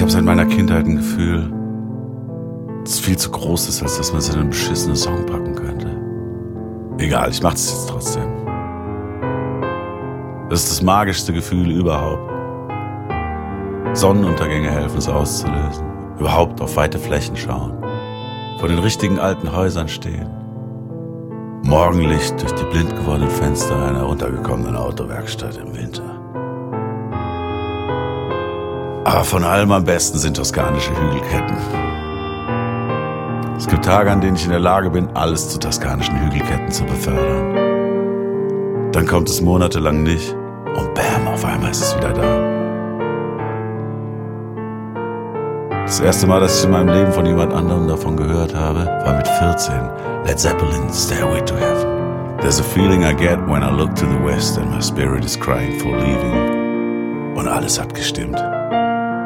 habe seit meiner Kindheit ein Gefühl, das viel zu groß ist, als dass man es in einen beschissenen Song packen könnte. Egal, ich mach's jetzt trotzdem. Das ist das magischste Gefühl überhaupt. Sonnenuntergänge helfen es auszulösen. Überhaupt auf weite Flächen schauen. Vor den richtigen alten Häusern stehen. Morgenlicht durch die blind gewordenen Fenster einer heruntergekommenen Autowerkstatt im Winter. Aber von allem am besten sind toskanische Hügelketten. Es gibt Tage, an denen ich in der Lage bin, alles zu toskanischen Hügelketten zu befördern. Dann kommt es monatelang nicht und bam, auf einmal ist es wieder da. Das erste Mal, dass ich in meinem Leben von jemand anderem davon gehört habe, war mit 14. Led Zeppelin, Stairway to Heaven. There's a feeling I get when I look to the west and my spirit is crying for leaving. Und alles hat gestimmt.